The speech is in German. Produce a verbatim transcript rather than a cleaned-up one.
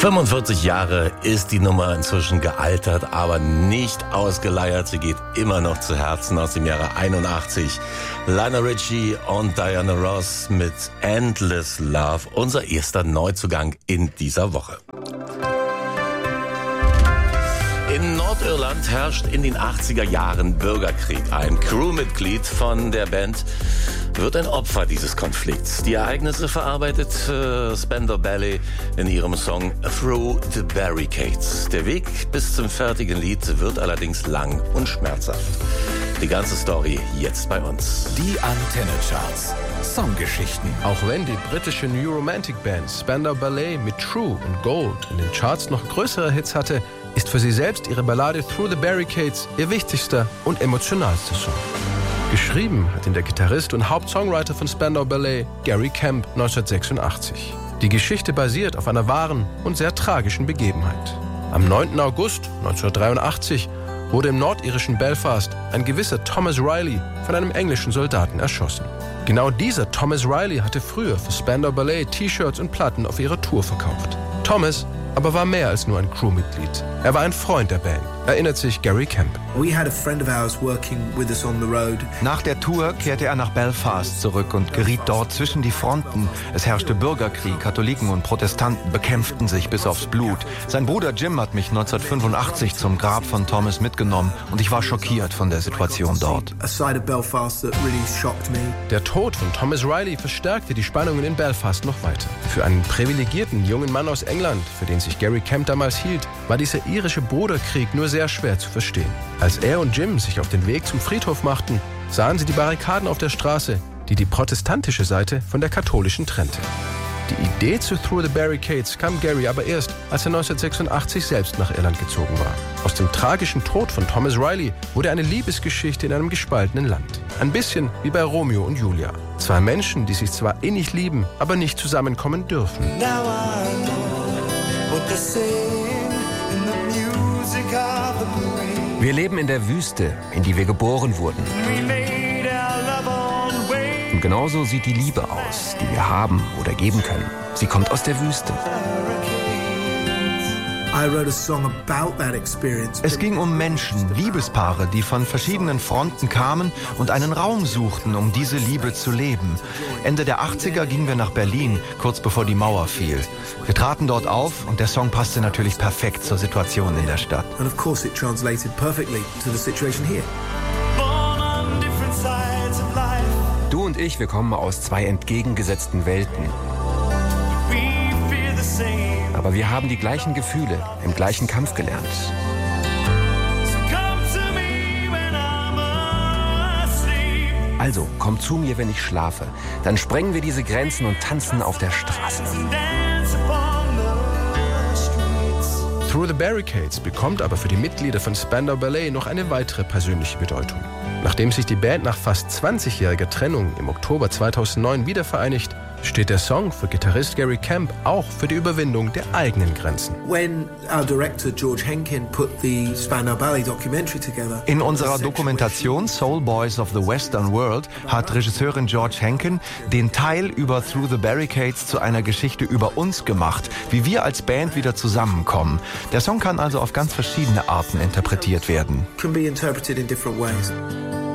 fünfundvierzig Jahre ist die Nummer inzwischen gealtert, aber nicht ausgeleiert. Sie geht immer noch zu Herzen, aus dem Jahre einundachtzig. Lionel Richie und Diana Ross mit Endless Love, unser erster Neuzugang in dieser Woche. In Nordirland herrscht in den achtziger Jahren Bürgerkrieg. Ein Crewmitglied von der Band wird ein Opfer dieses Konflikts. Die Ereignisse verarbeitet äh, Spandau Ballet in ihrem Song Through the Barricades. Der Weg bis zum fertigen Lied wird allerdings lang und schmerzhaft. Die ganze Story jetzt bei uns. Die Antenne Charts. Songgeschichten. Auch wenn die britische New Romantic Band Spandau Ballet mit True und Gold in den Charts noch größere Hits hatte, ist für sie selbst ihre Ballade Through the Barricades ihr wichtigster und emotionalster Song. Geschrieben hat ihn der Gitarrist und Hauptsongwriter von Spandau Ballet, Gary Kemp, neunzehnhundertsechsundachtzig. Die Geschichte basiert auf einer wahren und sehr tragischen Begebenheit. Am neunten August neunzehnhundertdreiundachtzig wurde im nordirischen Belfast ein gewisser Thomas Riley von einem englischen Soldaten erschossen. Genau dieser Thomas Riley hatte früher für Spandau Ballet T-Shirts und Platten auf ihrer Tour verkauft. Thomas aber war mehr als nur ein Crewmitglied. Er war ein Freund der Band, erinnert sich Gary Kemp. Nach der Tour kehrte er nach Belfast zurück und geriet dort zwischen die Fronten. Es herrschte Bürgerkrieg, Katholiken und Protestanten bekämpften sich bis aufs Blut. Sein Bruder Jim hat mich neunzehnhundertfünfundachtzig zum Grab von Thomas mitgenommen und ich war schockiert von der Situation dort. Der Tod von Thomas Riley verstärkte die Spannungen in Belfast noch weiter. Für einen privilegierten jungen Mann aus England, für den sich Gary Kemp damals hielt, war dieser irische Bruderkrieg nur sehr schwer zu verstehen. Als er und Jim sich auf den Weg zum Friedhof machten, sahen sie die Barrikaden auf der Straße, die die protestantische Seite von der katholischen trennte. Die Idee zu Through the Barricades kam Gary aber erst, als er neunzehnhundertsechsundachtzig selbst nach Irland gezogen war. Aus dem tragischen Tod von Thomas Riley wurde eine Liebesgeschichte in einem gespaltenen Land. Ein bisschen wie bei Romeo und Julia. Zwei Menschen, die sich zwar innig lieben, aber nicht zusammenkommen dürfen. Wir leben in der Wüste, in die wir geboren wurden. Und genauso sieht die Liebe aus, die wir haben oder geben können. Sie kommt aus der Wüste. Es ging um Menschen, Liebespaare, die von verschiedenen Fronten kamen und einen Raum suchten, um diese Liebe zu leben. Ende der achtziger gingen wir nach Berlin, kurz bevor die Mauer fiel. Wir traten dort auf und der Song passte natürlich perfekt zur Situation in der Stadt. Du und ich, wir kommen aus zwei entgegengesetzten Welten. Aber wir haben die gleichen Gefühle, im gleichen Kampf gelernt. Also, komm zu mir, wenn ich schlafe. Dann sprengen wir diese Grenzen und tanzen auf der Straße. Through the Barricades bekommt aber für die Mitglieder von Spandau Ballet noch eine weitere persönliche Bedeutung. Nachdem sich die Band nach fast zwanzigjähriger Trennung im Oktober zweitausendneun wiedervereinigt, steht der Song für Gitarrist Gary Kemp auch für die Überwindung der eigenen Grenzen. In unserer Dokumentation Soul Boys of the Western World hat Regisseurin George Henkin den Teil über Through the Barricades zu einer Geschichte über uns gemacht, wie wir als Band wieder zusammenkommen. Der Song kann also auf ganz verschiedene Arten interpretiert werden. Can be interpreted in different ways.